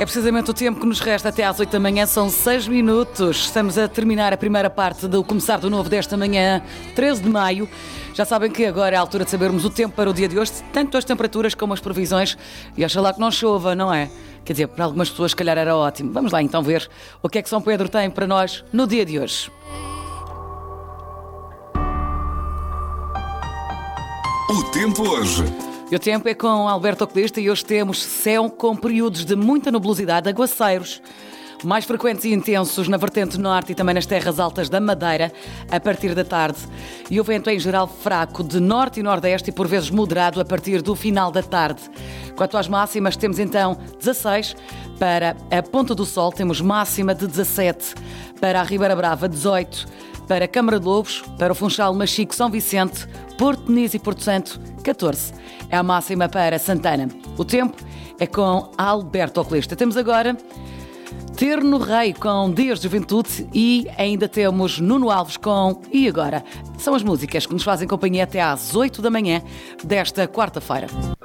É precisamente o tempo que nos resta até às 8 da manhã, são 6 minutos. Estamos a terminar a primeira parte do Começar do Novo desta manhã, 13 de maio. Já sabem que agora é a altura de sabermos o tempo para o dia de hoje, tanto as temperaturas como as previsões. E oxalá que não chova, não é? Quer dizer, para algumas pessoas se calhar era ótimo. Vamos lá então ver o que é que São Pedro tem para nós no dia de hoje. O tempo hoje. E o tempo é com Alberto Oculista e hoje temos céu com períodos de muita nebulosidade, aguaceiros mais frequentes e intensos na vertente norte e também nas terras altas da Madeira a partir da tarde. E o vento em geral fraco de norte e nordeste e por vezes moderado a partir do final da tarde. Quanto às máximas, temos então 16 para a Ponta do Sol, temos máxima de 17 para a Ribeira Brava, 18 para Câmara de Lobos, para o Funchal, Machico, São Vicente, Porto Muniz e Porto Santo, 14. É a máxima para Santana. O tempo é com Alberto Oculista. Temos agora Terno Rei com Dias de Juventude e ainda temos Nuno Alves com E Agora. São as músicas que nos fazem companhia até às 8 da manhã desta quarta-feira.